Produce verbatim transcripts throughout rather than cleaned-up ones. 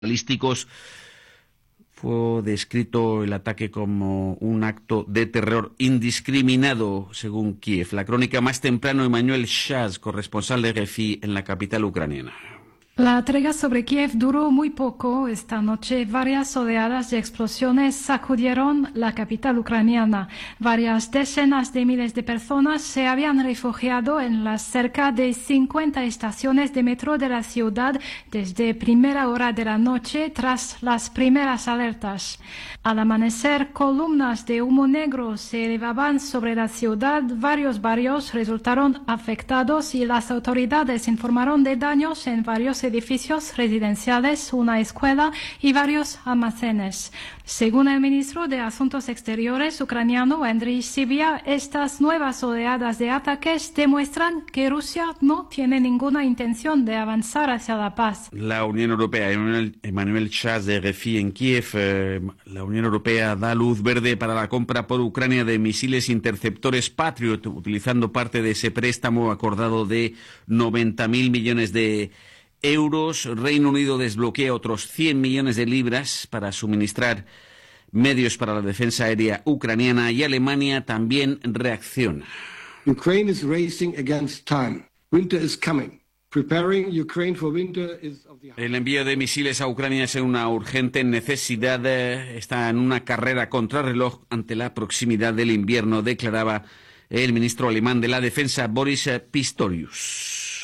balísticos. Fue descrito el ataque como un acto de terror indiscriminado, según Kiev. La crónica más temprano, Emmanuel Shaz, corresponsal de R F I en la capital ucraniana. La trega sobre Kiev duró muy poco. Esta noche varias oleadas de explosiones sacudieron la capital ucraniana. Varias decenas de miles de personas se habían refugiado en las cerca de cincuenta estaciones de metro de la ciudad desde primera hora de la noche tras las primeras alertas. Al amanecer, columnas de humo negro se elevaban sobre la ciudad. Varios barrios resultaron afectados y las autoridades informaron de daños en varios edificios residenciales, una escuela y varios almacenes. Según el ministro de Asuntos Exteriores ucraniano, Andriy Sybiha, estas nuevas oleadas de ataques demuestran que Rusia no tiene ninguna intención de avanzar hacia la paz. La Unión Europea, Emmanuel Shaz de R F I en Kiev, eh, la Unión Europea da luz verde para la compra por Ucrania de misiles interceptores Patriot, utilizando parte de ese préstamo acordado de noventa mil millones de euros. Reino Unido desbloquea otros cien millones de libras para suministrar medios para la defensa aérea ucraniana, y Alemania también reacciona. Ukraine is racing against time. Winter is coming. Preparing Ukraine for winter is of the... El envío de misiles a Ucrania es una urgente necesidad. Está en una carrera contrarreloj ante la proximidad del invierno, declaraba el ministro alemán de la Defensa, Boris Pistorius.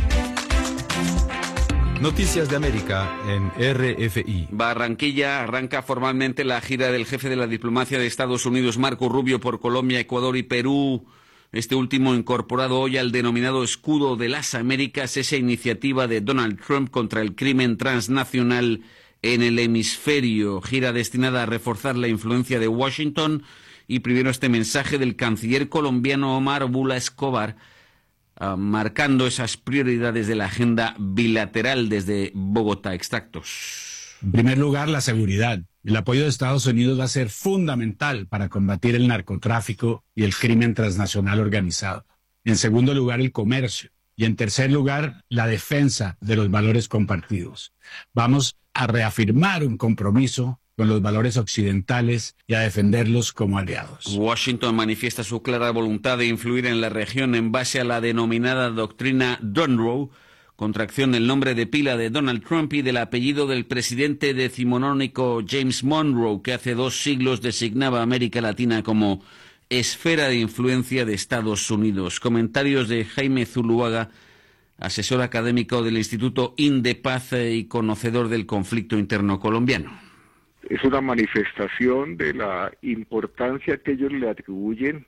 Noticias de América en R F I. Barranquilla arranca formalmente la gira del jefe de la diplomacia de Estados Unidos, Marco Rubio, por Colombia, Ecuador y Perú. Este último incorporado hoy al denominado Escudo de las Américas, esa iniciativa de Donald Trump contra el crimen transnacional en el hemisferio. Gira destinada a reforzar la influencia de Washington. Y primero este mensaje del canciller colombiano Omar Bula Escobar, Uh, marcando esas prioridades de la agenda bilateral desde Bogotá. Extractos. En primer lugar, la seguridad. El apoyo de Estados Unidos va a ser fundamental para combatir el narcotráfico y el crimen transnacional organizado. En segundo lugar, el comercio. Y en tercer lugar, la defensa de los valores compartidos. Vamos a reafirmar un compromiso con los valores occidentales y a defenderlos como aliados. Washington manifiesta su clara voluntad de influir en la región en base a la denominada doctrina Monroe, contracción del nombre de pila de Donald Trump y del apellido del presidente decimonónico James Monroe, que hace dos siglos designaba a América Latina como esfera de influencia de Estados Unidos. Comentarios de Jaime Zuluaga, asesor académico del Instituto Indepaz y conocedor del conflicto interno colombiano. Es una manifestación de la importancia que ellos le atribuyen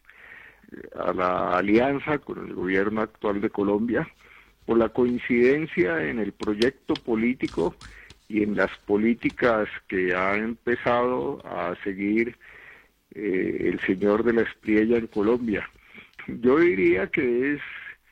a la alianza con el gobierno actual de Colombia, por la coincidencia en el proyecto político y en las políticas que ha empezado a seguir eh, el señor de la Espriella en Colombia. Yo diría que es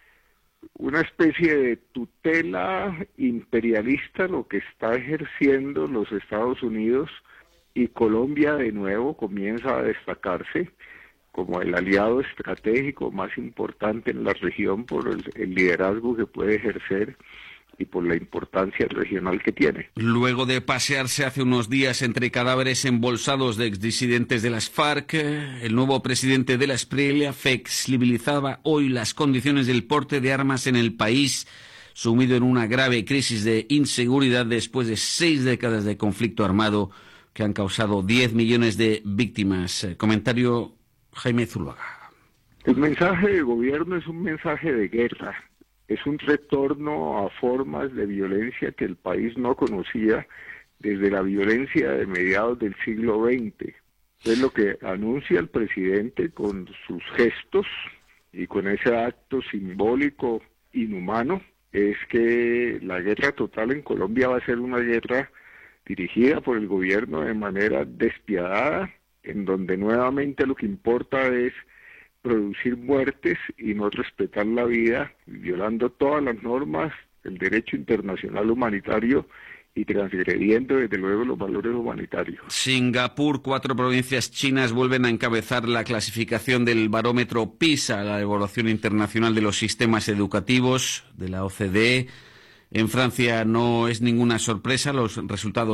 una especie de tutela imperialista lo que está ejerciendo los Estados Unidos, y Colombia de nuevo comienza a destacarse como el aliado estratégico más importante en la región por el, el liderazgo que puede ejercer y por la importancia regional que tiene. Luego de pasearse hace unos días entre cadáveres embolsados de exdisidentes de las FARC, el nuevo presidente de la Espriella flexibilizaba hoy las condiciones del porte de armas en el país, sumido en una grave crisis de inseguridad después de seis décadas de conflicto armado que han causado diez millones de víctimas. Comentario Jaime Zuluaga. El mensaje del gobierno es un mensaje de guerra, es un retorno a formas de violencia que el país no conocía desde la violencia de mediados del siglo veinte. Es lo que anuncia el presidente con sus gestos y con ese acto simbólico inhumano, es que la guerra total en Colombia va a ser una guerra dirigida por el gobierno de manera despiadada, en donde nuevamente lo que importa es producir muertes y no respetar la vida, violando todas las normas del derecho internacional humanitario y transgrediendo desde luego los valores humanitarios. Singapur, cuatro provincias chinas vuelven a encabezar la clasificación del barómetro PISA, la evaluación internacional de los sistemas educativos de la O C D E. En Francia no es ninguna sorpresa los resultados